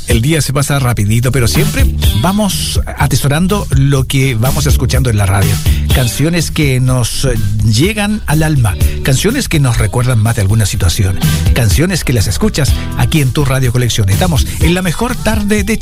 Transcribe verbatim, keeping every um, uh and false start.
El día se pasa rapidito, pero siempre vamos atesorando lo que vamos escuchando en la radio. Canciones que nos llegan al alma, canciones que nos recuerdan más de alguna situación, canciones que las escuchas aquí en tu Radio Colección. Estamos en la mejor tarde de